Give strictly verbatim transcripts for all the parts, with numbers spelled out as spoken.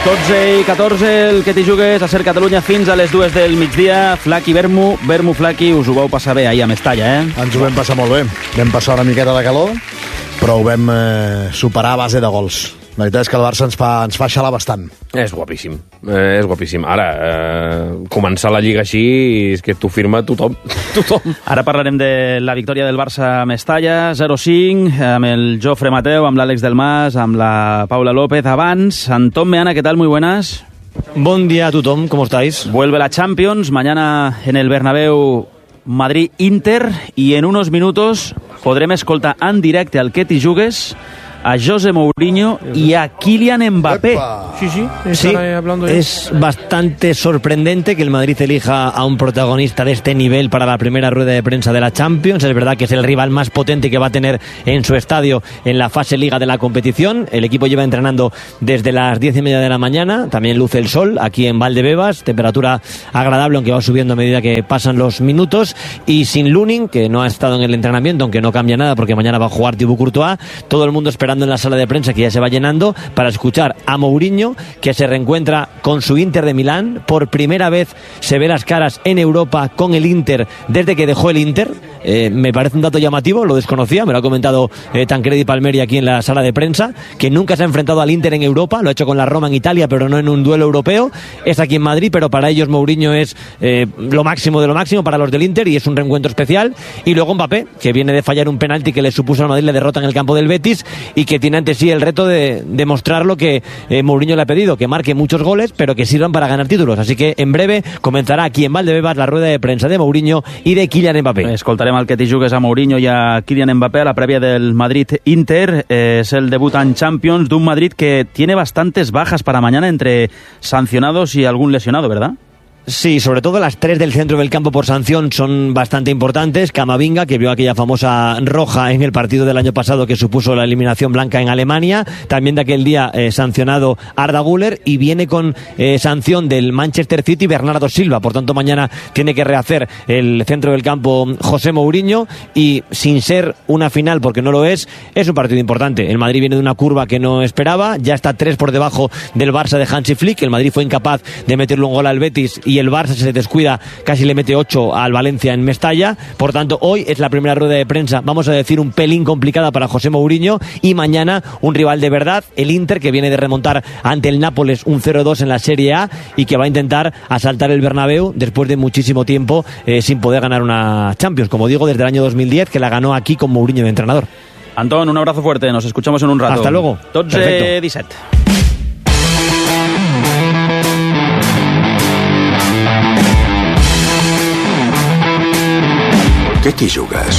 dotze i catorze, el que t'hi jugues a Ser Catalunya fins a les dues del migdia. Flaqui, Vermu, Vermu, Flaqui, us ho vau passar bé ahir a Mestalla, eh? Ens ho vam passar molt bé. Vam passar una miqueta de calor, però ho vam eh, superar a base de gols. La veritat és que el Barça ens fa, ens fa xalar bastant. És guapíssim, eh, és guapíssim. Ara, eh, començar la Lliga així és que t'ho firma tothom. tothom. Ara parlarem de la victòria del Barça a Mestalla, zero cinc, amb el Jofre Mateu, amb l'Àlex Del Mas, amb la Paula López. Abans, Antón Meana, ¿qué tal? Muy buenas. Buen día a tothom, ¿cómo estáis? Vuelve la Champions, mañana en el Bernabéu Madrid-Inter, y en unos minutos podrem escoltar en directe al que t'hi jugues a José Mourinho y a Kylian Mbappé. Epa. Sí, sí, sí. Es bastante sorprendente que el Madrid elija a un protagonista de este nivel para la primera rueda de prensa de la Champions. Es verdad que es el rival más potente que va a tener en su estadio en la fase liga de la competición. El equipo lleva entrenando desde las diez y media de la mañana. También luce el sol aquí en Valdebebas. Temperatura agradable, aunque va subiendo a medida que pasan los minutos. Y sin Lunin, que no ha estado en el entrenamiento, aunque no cambia nada porque mañana va a jugar Thibaut Courtois. Todo el mundo espera en la sala de prensa, que ya se va llenando, para escuchar a Mourinho, que se reencuentra con su Inter de Milán. Por primera vez se ve las caras en Europa con el Inter desde que dejó el Inter. Eh, me parece un dato llamativo, lo desconocía, me lo ha comentado eh, Tancredi Palmeri aquí en la sala de prensa, que nunca se ha enfrentado al Inter en Europa, lo ha hecho con la Roma en Italia, pero no en un duelo europeo. Es aquí en Madrid, pero para ellos Mourinho es eh, lo máximo de lo máximo para los del Inter, y es un reencuentro especial. Y luego Mbappé, que viene de fallar un penalti que le supuso al Madrid la derrota en el campo del Betis, y que tiene ante sí el reto de demostrar lo que eh, Mourinho le ha pedido, que marque muchos goles, pero que sirvan para ganar títulos. Así que en breve comenzarà aquí en Valdebebas la rueda de prensa de Mourinho y de Kylian Mbappé. Escoltarem el que t'hi jugues a Mourinho i a Kylian Mbappé a la prèvia del Madrid-Inter. Eh, es el debut en Champions de un Madrid que tiene bastantes bajas para mañana, entre sancionados y algún lesionado, ¿verdad? Sí, sobre todo las tres del centro del campo por sanción son bastante importantes. Camavinga, que vio aquella famosa roja en el partido del año pasado que supuso la eliminación blanca en Alemania. También de aquel día eh, sancionado Arda Güler, y viene con eh, sanción del Manchester City Bernardo Silva. Por tanto, mañana tiene que rehacer el centro del campo José Mourinho, y sin ser una final, porque no lo es, es un partido importante. El Madrid viene de una curva que no esperaba, ya está tres por debajo del Barça de Hansi Flick. El Madrid fue incapaz de meterle un gol al Betis, y el Barça, se descuida, casi le mete ocho al Valencia en Mestalla. Por tanto, hoy es la primera rueda de prensa, vamos a decir, un pelín complicada para José Mourinho, y mañana un rival de verdad, el Inter, que viene de remontar ante el Nápoles un cero dos en la Serie A, y que va a intentar asaltar el Bernabéu después de muchísimo tiempo eh, sin poder ganar una Champions, como digo, desde el año dos mil diez, que la ganó aquí con Mourinho de entrenador. Antón, un abrazo fuerte, nos escuchamos en un rato. Hasta luego. dotze disset. Què t'hi jugues?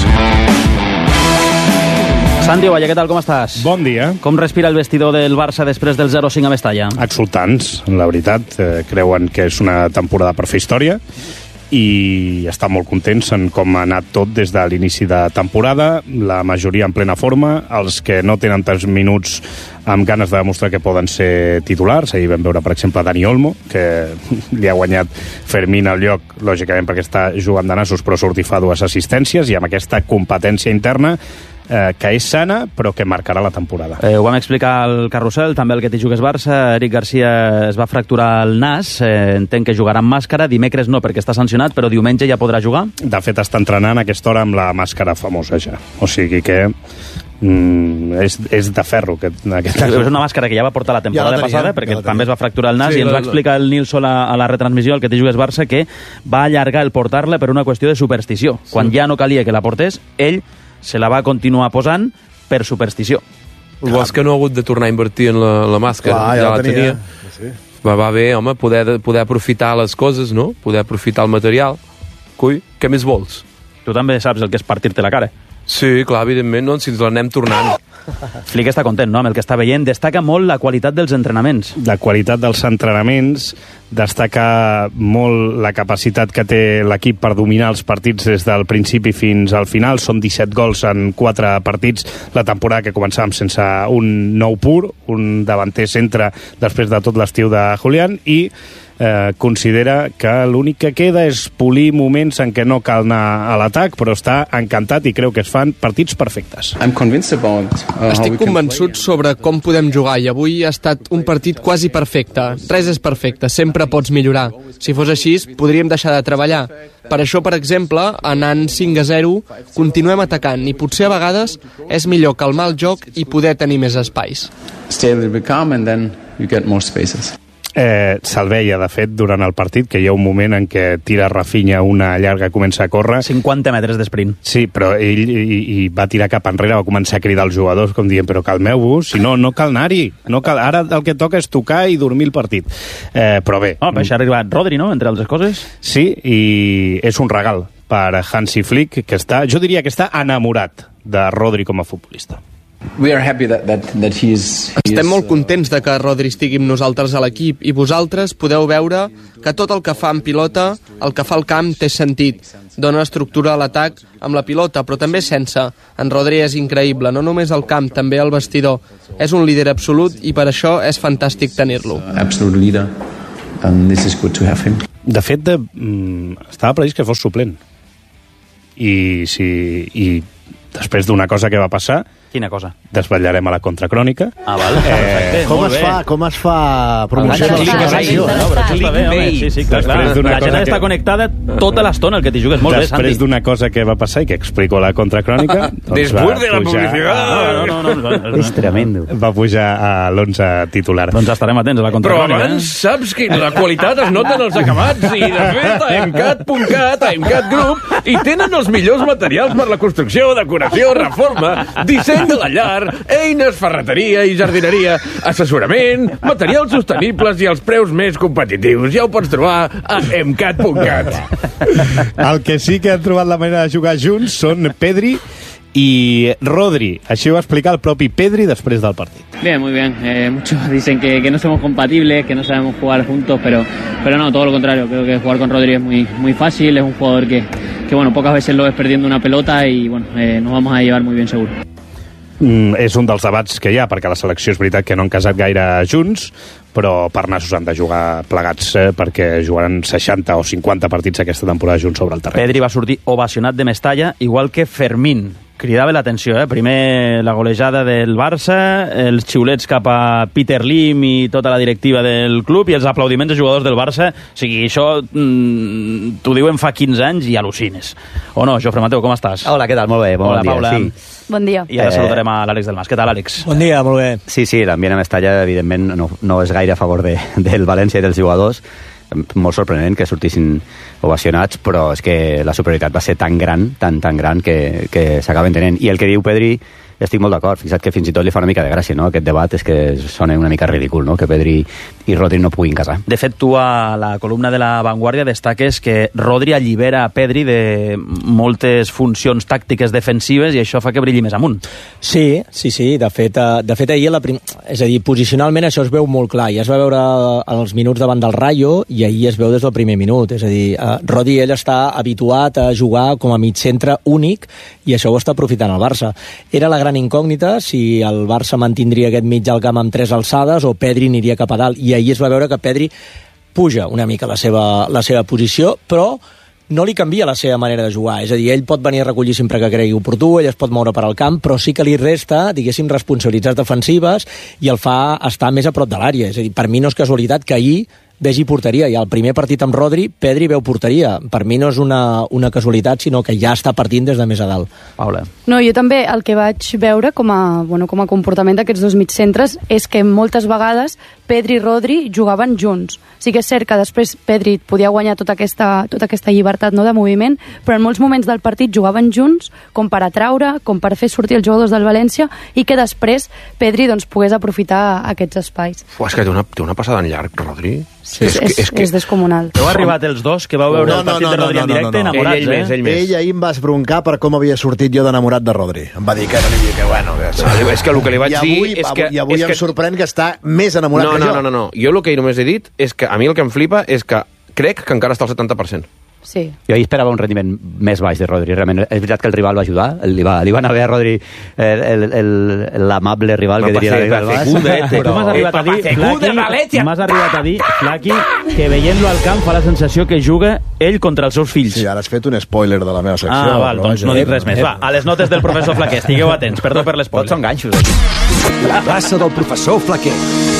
Santi Ovalle, què tal, com estàs? Bon dia. Com respira el vestidor del Barça després del zero cinc a Mestalla? Exultants, la veritat. Eh, creuen que és una temporada per fer història, i estan molt contents en com ha anat tot des de l'inici de temporada, la majoria en plena forma, els que no tenen tants minuts amb ganes de demostrar que poden ser titulars. Ahir vam veure, per exemple, Dani Olmo, que li ha guanyat Fermín al lloc, lògicament perquè està jugant de nassos, però surt i fa dues assistències, i amb aquesta competència interna eh, que és sana, però que marcarà la temporada. Eh, ho vam explicar al Carrusel, també el que t'hi jugues Barça. Eric Garcia es va fracturar el nas, eh, entenc que jugarà amb màscara, dimecres no perquè està sancionat, però diumenge ja podrà jugar? De fet, està entrenant a aquesta hora amb la màscara famosa ja, o sigui que mm, és, és de ferro aquest, aquest... És una màscara que ja va portar la temporada ja la tenia, passada, perquè ja també es va fracturar el nas, sí, i ens va explicar el Nilsson a, a la retransmissió, el que t'hi jugues Barça, que va allargar el portar-la per una qüestió de superstició. Sí. Quan ja no calia que la portés, ell se la va continuar posant per superstició. El bo és que no ha hagut de tornar a invertir en la, la màscara. Clar, ja, ja la tenia. tenia. Sí. Va, va bé, home, poder, poder aprofitar les coses, no? Poder aprofitar el material. Coi, què més vols? Tu també saps el que és partir-te la cara. Sí, clar, evidentment, no? Si ens l'anem tornant. Flick està content, no?, amb el que està veient. Destaca molt la qualitat dels entrenaments. La qualitat dels entrenaments, destaca molt la capacitat que té l'equip per dominar els partits des del principi fins al final. Són disset gols en quatre partits. La temporada que començàvem sense un nou pur, un davanter centre després de tot l'estiu de Julián, i eh, considera que l'únic que queda és polir moments en què no cal anar a l'atac, però està encantat i creu que es fan partits perfectes. Estic convençut sobre com podem jugar i avui ha estat un partit quasi perfecte. Res és perfecte, sempre pots millorar. Si fos així, podríem deixar de treballar. Per això, per exemple, anant cinc a zero, continuem atacant i potser a vegades és millor calmar el joc i poder tenir més espais. Stay a little bit calm and then you get more spaces. Eh, Se'l veia, de fet, durant el partit, que hi ha un moment en què tira Rafinha una llarga, comença a córrer. cinquanta metres d'esprint. Sí, però ell i, i va tirar cap enrere, va començar a cridar als jugadors, com dient, però calmeu-vos, si no, no cal anar-hi. No cal... Ara el que toca és tocar i dormir el partit. Eh, però bé... Oh, però això ha arribat Rodri, no?, entre altres coses. Sí, i és un regal per Hansi Flick, que està, jo diria que està enamorat de Rodri com a futbolista. We are happy that, that, that he's, he's, Estem molt contents de que Rodri estigui amb nosaltres a l'equip i vosaltres podeu veure que tot el que fa en pilota, el que fa al camp, té sentit. Dona estructura a l'atac amb la pilota, però també sense. En Rodri és increïble, no només al camp, també al vestidor. És un líder absolut i per això és fantàstic tenir-lo. Absolute leader, and this is good to have him. De fet, de, mm, estava previst que fos suplent. I, si, i després d'una cosa que va passar... Quina cosa? Desvetllarem a la contracrònica. Ah, val. Eh, com, es fa, com es fa promoció de la secció? No, però això està bé, home. Sí, sí, clar, clar. La gent està connectada tota l'estona, el que t'hi jugues. Molt bé, Santi. Després d'una cosa que va passar i que explico a la contracrònica... Després de la publicitat... No, no, no. És tremendo. Va pujar a l'onze titular. Doncs estarem atents a la contracrònica. Però abans saps que la qualitat es nota en els acabats i, de fet, a emcat punt cat, a Emcat Group, i tenen els millors materials per la construcció, decoració, reforma, disseny de la llar, eines, ferreteria i jardineria, assessorament, materials sostenibles i els preus més competitius. Ja ho pots trobar a emcat punt cat. El que sí que han trobat la manera de jugar junts són Pedri y Rodri. Así va a explicar el propio Pedri después del partido. Bien, muy bien. Eh, muchos dicen que, que no somos compatibles, que no sabemos jugar juntos, pero, pero no, todo lo contrario. Creo que jugar con Rodri es muy, muy fácil. Es un jugador que, que bueno, pocas veces lo ves perdiendo una pelota y bueno, eh, nos vamos a llevar muy bien seguro. Mm, és un dels debats que hi ha, perquè la selecció és veritat que no han casat gaire junts, però per nassos han de jugar plegats, eh, perquè jugaran seixanta o cinquanta partits aquesta temporada junts sobre el terreny. Pedri va sortir ovacionat de Mestalla, igual que Fermín. Cridava l'atenció, eh? Primer la golejada del Barça, els xiulets cap a Peter Lim i tota la directiva del club i els aplaudiments de jugadors del Barça. O sigui, això mm, t'ho diuen fa quinze anys i al·lucines. O no, Jofre Mateu, com estàs? Hola, què tal? Molt bé, bon Hola, dia. Paula. Sí. Bon dia. I ara Eh, saludarem a l'Àlex del Mas. Què tal, Àlex? Bon dia, molt bé. Sí, sí, l'ambient a Mestalla, evidentment, no, no és gaire a favor de, del València i dels jugadors. Molt sorprenent que sortissin ovacionats, però és que la superioritat va ser tan gran, tan, tan gran, que, que s'acaba entenent. I el que diu Pedri, estic molt d'acord. Fixa't que fins i tot li fa una mica de gràcia, no? Aquest debat és que sona una mica ridícul, no? Que Pedri i Rodri no puguin casar. De fet, tu a la columna de La Vanguardia destaques que Rodri allibera a Pedri de moltes funcions tàctiques defensives i això fa que brilli més amunt. Sí, sí, sí. De fet, eh, de fet ahir, la prim... és a dir, posicionalment això es veu molt clar. Ja es va veure els minuts davant del Rayo i ahir es veu des del primer minut. És a dir, eh, Rodri, ell està habituat a jugar com a mig centre únic i això ho està aprofitant el Barça. Era la gran incògnita si el Barça mantindria aquest mig al camp amb tres alçades o Pedri aniria cap a dalt. I ahir es va veure que Pedri puja una mica la seva, la seva posició, però no li canvia la seva manera de jugar. És a dir, ell pot venir a recollir sempre que cregui oportú, ell es pot moure per al camp, però sí que li resta, diguéssim, responsabilitats defensives i el fa estar més a prop de l'àrea. És a dir, per mi no és casualitat que ahir vegi porteria. I al primer partit amb Rodri, Pedri veu porteria. Per mi no és una, una casualitat, sinó que ja està partint des de més a dalt. Paula. No, jo també el que vaig veure com a, bueno, com a comportament d'aquests dos mitjcentres és que moltes vegades Pedri i Rodri jugaven junts. Sí que és cert que després Pedri podia guanyar tota aquesta, tota aquesta llibertat, no, de moviment, però en molts moments del partit jugaven junts com per atraure, com per fer sortir els jugadors del València i que després Pedri doncs, pogués aprofitar aquests espais. Uf, és que té una, té una passada en llarg, Rodri. Sí, és, és, és, que... és descomunal. Heu arribat els dos, que vau veure No, el no, partit no, de Rodri no, en no, directe, no, no. enamorats, Ell, ell més, eh? ell més. Ell ahir em va esbroncar per com havia sortit jo d'enamorat de Rodri. Em va dir que, que bueno... Que... És que el que li vaig I avui, dir és que... I avui és em que... sorprèn que està més enamorat no, que no, jo. no, no, no. Jo el que només he dit és que a mi el que em flipa és que crec que encara està al setanta per cent. sí. Jo hi esperava un rendiment més baix de Rodri. Realment, és veritat que el rival va ajudar, li va, li va anar bé a Rodri l'amable rival, que diria la rival. Tu m'has arribat a dir, Flaqui, m'has arribat a dir, Flaqui, que veient-lo al camp fa la sensació que juga ell contra els seus fills. Sí, ara has fet un spoiler de la meva secció. Ah, val, doncs no dic res més. Va, a les notes del professor Flaquer, estigueu atents, perdó per l'espoiler. Tots són ganxos. La plaça del professor Flaquer.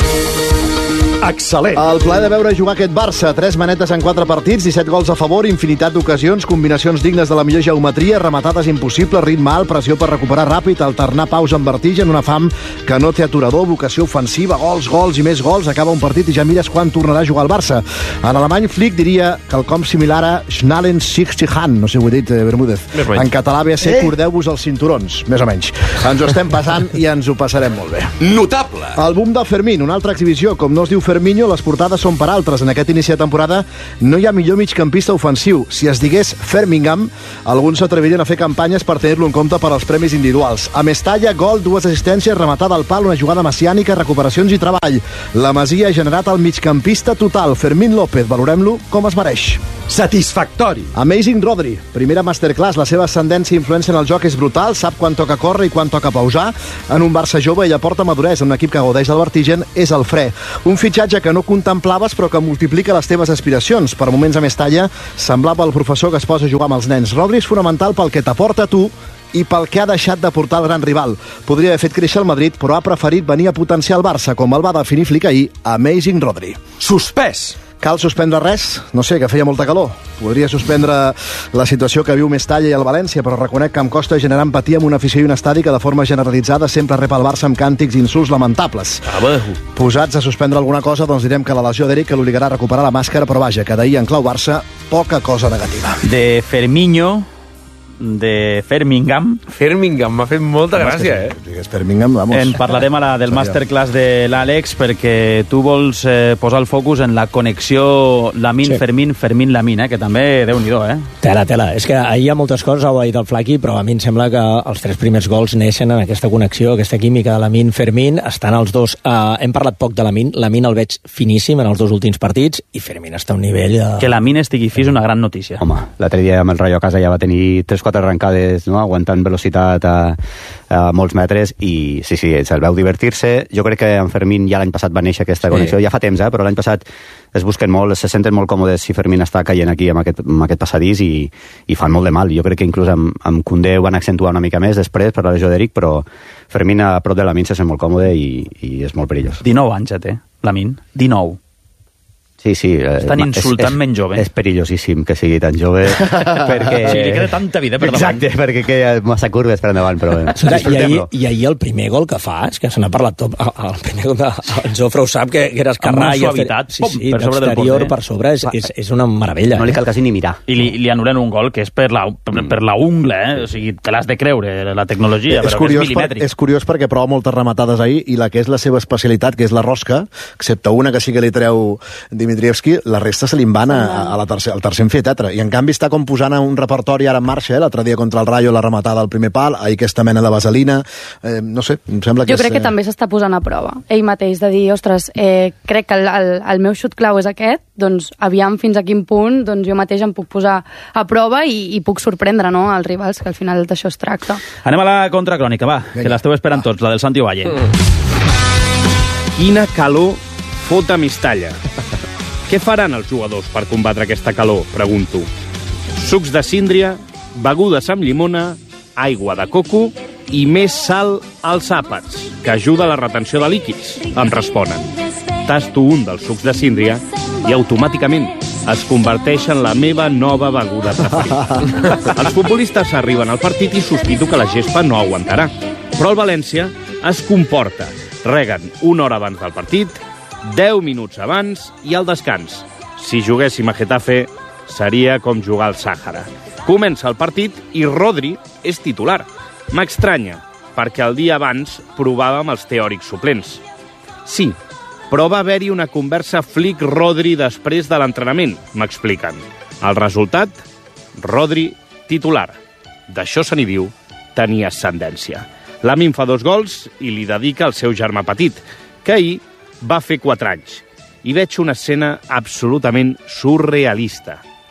Excel·lent. El plaer de veure jugar aquest Barça. Tres manetes en quatre partits, disset gols a favor, infinitat d'ocasions, combinacions dignes de la millor geometria, rematades impossibles, ritme alt, pressió per recuperar ràpid, alternar paus amb vertigen, una fam que no té aturador, vocació ofensiva, gols, gols i més gols. Acaba un partit i ja mires quan tornarà a jugar el Barça. En alemany, Flick diria quelcom similar a Schnallen sich die Hand, no sé ho he dit, Bermúdez. En català ve a ser cordeu-vos els cinturons, més o menys. Ens ho estem passant i ens ho passarem molt bé. Notable. El boom de Fermín, una altra exhibició, com no es diu Ferminho, les portades són per altres. En aquest inici de temporada no hi ha millor migcampista ofensiu. Si es digués Fermingham, alguns s'atrevirien a fer campanyes per tenir-lo en compte per als premis individuals. A Mestalla, gol, dues assistències, rematada al pal, una jugada messiànica, recuperacions i treball. La Masia ha generat el migcampista total. Fermín López, valorem-lo com es mereix. Satisfactori. Amazing Rodri, primera masterclass. La seva ascendència i influència en el joc és brutal, sap quan toca córrer i quan toca pausar. En un Barça jove ell aporta maduresa, en un equip que gaudeix del vertigen és el fre. Un fitxatge que no contemplaves però que multiplica les teves aspiracions. Per moments a Mestalla semblava el professor que es posa a jugar amb els nens. Rodri és fonamental pel que t'aporta a tu i pel que ha deixat de portar el gran rival. Podria haver fet créixer el Madrid, però ha preferit venir a potenciar el Barça, com el va definir Flick ahir. Amazing Rodri. Suspès. Cal suspendre res? No sé, que feia molta calor. Podria suspendre la situació que viu Mestalla i el València, però reconec que em costa generar empatia amb una afició i un estadi que de forma generalitzada sempre rep el Barça amb càntics i insults lamentables. Posats a suspendre alguna cosa, doncs direm que la lesió d'Eric que l'obligarà a recuperar la màscara, però vaja, que d'ahir en clau Barça, poca cosa negativa. De Ferminho, de Fermingham. Fermingham, m'ha fet molta gràcia, eh? Digues Fermingham, vamos. En parlarem ara del masterclass de l'Àlex, perquè tu vols eh, posar el focus en la connexió Lamin-Fermín, sí. Fermín-Lamin, eh? Que també, Déu-n'hi-do, eh? Tela, tela. És que ahir hi ha moltes coses, ho ha dit el Flaqui, però a mi em sembla que els tres primers gols neixen en aquesta connexió, aquesta química de Lamin-Fermín. Estan els dos... Eh, hem parlat poc de Lamin. Lamin el veig finíssim en els dos últims partits i Fermín està a un nivell... De... Que Lamin estigui fi és una gran notícia. Home, l'altre dia amb el Rayo a casa ja va tenir tres quatre arrencades, no? Aguantant velocitat a, a molts metres i sí, sí, se'l veu divertir-se. Jo crec que en Fermín ja l'any passat va néixer aquesta connexió, sí. Ja fa temps, eh? Però l'any passat es busquen molt, se senten molt còmodes si Fermín està caient aquí amb aquest, amb aquest passadís i, i fan molt de mal. Jo crec que inclús amb, amb Koundé ho van accentuar una mica més després per la lesió d'Eric, però Fermín a prop de Lamin se sent molt còmode i, i és molt perillós. dinou anys ja té, Lamin, dinou. Sí, sí. Estan insultant és, ben jove. És perillosíssim que sigui tan jove, perquè... Sí, li queda tanta vida per davant. Exacte, perquè queda massa curves per endavant, però bé. I ahir, I ahir el primer gol que fa, és que se n'ha parlat tot, el primer gol de... El Jofre ho sap, que, que era escarrar i... suavitat, sí, sí, per sobre del porter. Per sobre és, és, és una meravella. No li cal quasi ni mirar. I li, li anulen un gol que és per la, per, per la ungla, eh? O sigui, te l'has de creure, la tecnologia, és però curiós que és milimètric. Per, és curiós perquè prova moltes rematades ahir i la que és la seva especialitat, que és la rosca, excepte una que sí que li treu Dimitrievski, la resta se li van a, a la tercer, al tercer amfiteatre. I en canvi està com posant un repertori ara en marxa, eh? L'altre dia contra el Rayo la rematada al primer pal, ahir aquesta mena de vaselina, eh, no sé, em sembla que jo crec és, que eh... també s'està posant a prova ell mateix, de dir, ostres, eh, crec que el, el, el meu xut clau és aquest, doncs aviam fins a quin punt doncs jo mateix em puc posar a prova i, i puc sorprendre, no?, als rivals, que al final d'això es tracta. Anem a la contracrònica, va, Venga. Que l'esteu esperant tots, la del Santi Ovalle. Mm. Quina calor fot a Mestalla. Què faran els jugadors per combatre aquesta calor? Pregunto. Sucs de síndria, begudes amb llimona, aigua de coco i més sal als àpats, que ajuda a la retenció de líquids, em responen. Tasto un dels sucs de síndria i automàticament es converteix en la meva nova beguda preferida. Els futbolistes arriben al partit i sospito que la gespa no aguantarà. Però el València es comporta. Reguen una hora abans del partit, deu minuts abans i al descans. Si juguéssim a Getafe, seria com jugar al Sàhara. Comença el partit i Rodri és titular. M'estranya, perquè el dia abans provàvem els teòrics suplents. Sí, però va haver-hi una conversa Flick-Rodri després de l'entrenament, m'expliquen. El resultat? Rodri titular. D'això se n'hi diu tenir ascendència. Lamin fa dos gols i li dedica al seu germà petit, que ahir va fer quatre anys, i veig una escena absolutament surrealista.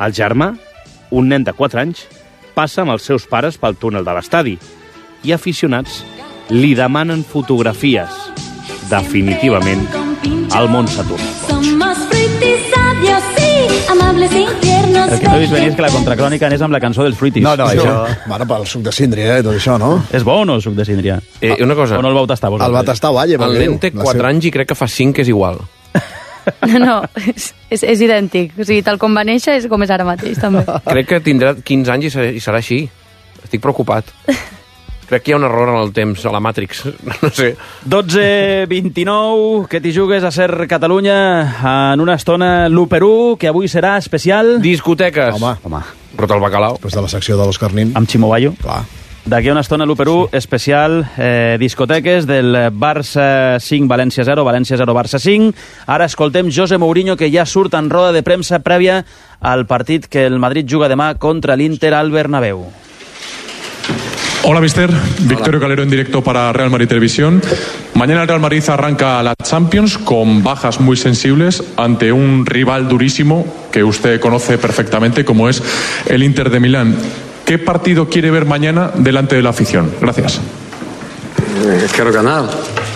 El germà, un nen de quatre anys, passa amb els seus pares pel túnel de l'estadi i aficionats li demanen fotografies. Definitivament, el món s'ha tornat boig. El que no he vist venir és que la contracrònica anés amb la cançó dels Fruities. No, no, això... Bueno, pel suc de síndria, eh, tot això, no? És bo o no, el suc de síndria? Eh, una cosa... O no el vau tastar, vosaltres? El va tastar, vaja. El nen té quatre anys i crec que fa cinc que és igual. No, no, és, és, és idèntic. O sigui, tal com va néixer és com és ara mateix, també. Crec que tindrà quinze anys i serà, i serà així. Estic preocupat. Crec que hi ha un error en el temps, a la Matrix. No sé. dotze vint-i-nou, que t'hi jugues a Ser Catalunya en una estona l'u per u, que avui serà especial. Discoteques. Home, Home. Rota el bacalao. després de la secció de l'Òscar Nin. Amb Ximo Bayo. Clar. D'aquí a una estona l'u per u especial eh, discoteques del Barça cinc, València zero, València zero, Barça cinc. Ara escoltem José Mourinho, que ja surt en roda de premsa prèvia al partit que el Madrid juga demà contra l'Inter al Bernabéu. Hola, mister. Victorio Calero en directo para Real Madrid Televisión. Mañana el Real Madrid arranca la Champions con bajas muy sensibles ante un rival durísimo que usted conoce perfectamente, como es el Inter de Milán. ¿Qué partido quiere ver mañana delante de la afición? Gracias. Eh, quiero ganar.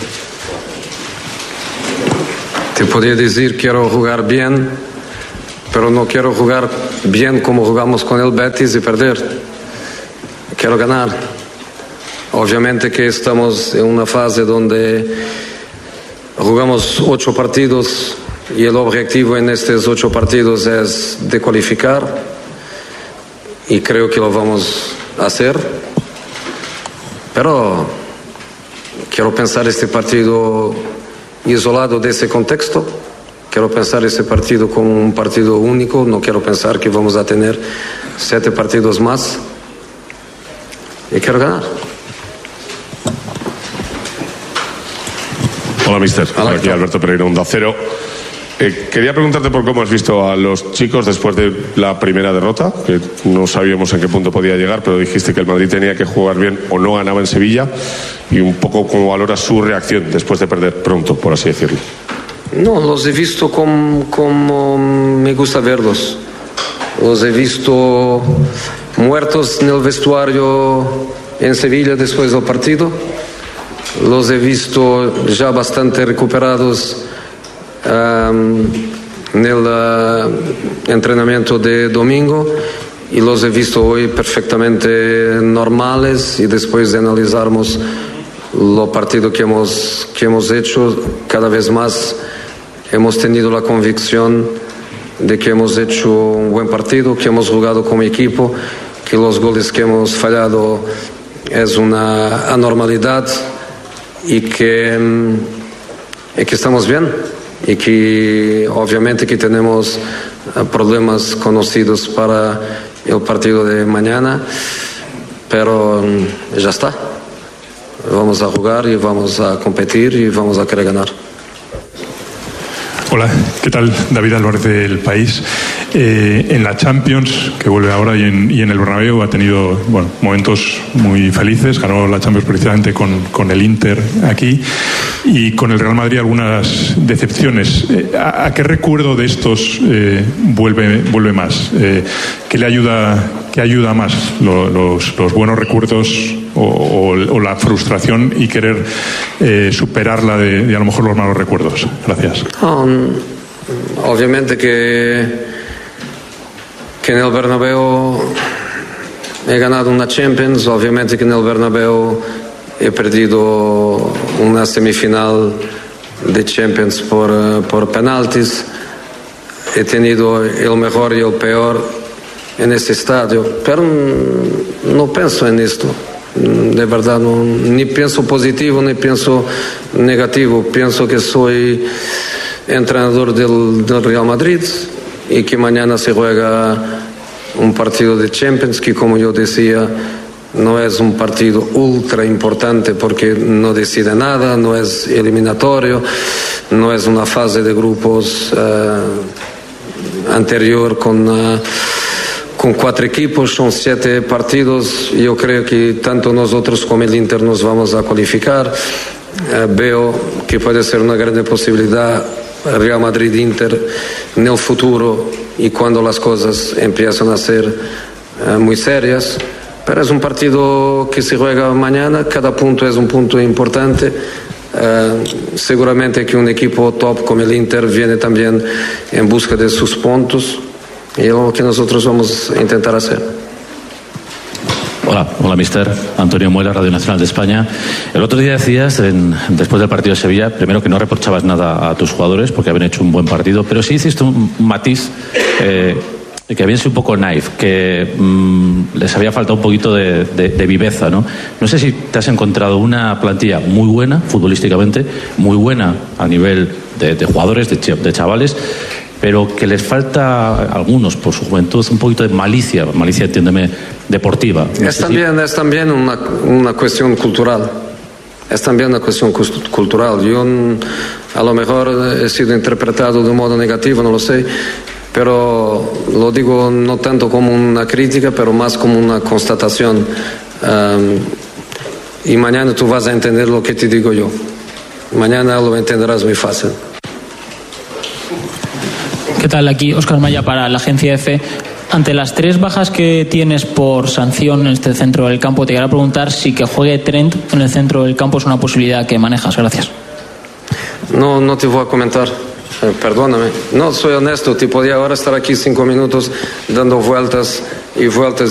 Te podría decir quiero jugar bien, pero no quiero jugar bien como jugamos con el Betis y perder. Quiero ganar. Obviamente que estamos en una fase donde jugamos ocho partidos y el objetivo en estos ocho partidos es de cualificar y creo que lo vamos a hacer. Pero quiero pensar este partido isolado de ese contexto. Quiero pensar este partido como un partido único. No quiero pensar que vamos a tener siete partidos más. Y quiero ganar. Hola, mister. Hola, aquí Alberto Pereira, Onda Cero. Eh, quería preguntarte por cómo has visto a los chicos después de la primera derrota, que no sabíamos en qué punto podía llegar, pero dijiste que el Madrid tenía que jugar bien o no ganaba en Sevilla, y un poco cómo valoras su reacción después de perder pronto, por así decirlo. No, los he visto como, como me gusta verlos. Los he visto muertos en el vestuario en Sevilla después del partido. Los he visto ya bastante recuperados um, en el uh, entrenamiento de domingo y los he visto hoy perfectamente normales, y después de analizarmos los partidos que hemos, que hemos hecho, cada vez más hemos tenido la convicción de que hemos hecho un buen partido, que hemos jugado como equipo, que los goles que hemos fallado es una anormalidad y que, y que estamos bien, y que obviamente que tenemos problemas conocidos para el partido de mañana, pero ya está. Vamos a jugar y vamos a competir y vamos a querer ganar. Hola, ¿qué tal? David Álvarez del País. Eh, en la Champions, que vuelve ahora, y en, y en el Bernabéu ha tenido bueno, momentos muy felices. Ganó la Champions precisamente con, con el Inter aquí, y con el Real Madrid algunas decepciones. Eh, ¿a, ¿A qué recuerdo de estos eh, vuelve, vuelve más? Eh, ¿Qué le ayuda, qué ayuda más? ¿Lo, los, ¿Los buenos recuerdos o, o, o la frustración y querer eh, superarla de, de a lo mejor los malos recuerdos? Gracias. Um, obviamente que que en el Bernabéu he ganado una Champions, obviamente que en el Bernabéu he perdido una semifinal de Champions por, por penaltis, he tenido el mejor y el peor en este estadio, pero no pienso en esto, de verdad, no, ni pienso positivo ni pienso negativo, pienso que soy entrenador del, del Real Madrid y que mañana se juega un partido de Champions que, como yo decía, no es un partido ultra importante porque no decide nada, no es eliminatorio, no es una fase de grupos uh, anterior con, uh, con cuatro equipos, son siete partidos. Yo creo que tanto nosotros como el Inter nos vamos a cualificar. Uh, veo que puede ser una gran posibilidad Real Madrid-Inter en el futuro y cuando las cosas empiezan a ser uh, muy serias. Pero es un partido que se juega mañana, cada punto es un punto importante. Uh, seguramente que un equipo top como el Inter viene también en busca de sus puntos y es lo que nosotros vamos a intentar hacer. Hola, hola mister Antonio Muela, Radio Nacional de España. El otro día decías, en, después del partido de Sevilla, primero que no reprochabas nada a tus jugadores porque habían hecho un buen partido, pero sí hiciste un matiz eh, que habían sido un poco naif, que mmm, les había faltado un poquito de, de, de viveza, ¿no? No sé si te has encontrado una plantilla muy buena, futbolísticamente, muy buena a nivel de, de jugadores, de, ch de chavales, pero que les falta a algunos, por su juventud, un poquito de malicia, malicia, entiéndeme, deportiva. No es, sé también, si... es también una, una cuestión cultural. Es también una cuestión cultural. Yo a lo mejor he sido interpretado de un modo negativo, no lo sé, pero lo digo no tanto como una crítica, pero más como una constatación. Um, y mañana tú vas a entender lo que te digo yo. Mañana lo entenderás muy fácil. ¿Qué tal? Aquí Óscar Maya para la agencia EFE. Ante las tres bajas que tienes por sanción en este centro del campo, te quería preguntar si que juegue Trent en el centro del campo es una posibilidad que manejas. Gracias. No, no te voy a comentar. Eh, perdóname. No, soy honesto. Te podía ahora estar aquí cinco minutos dando vueltas y vueltas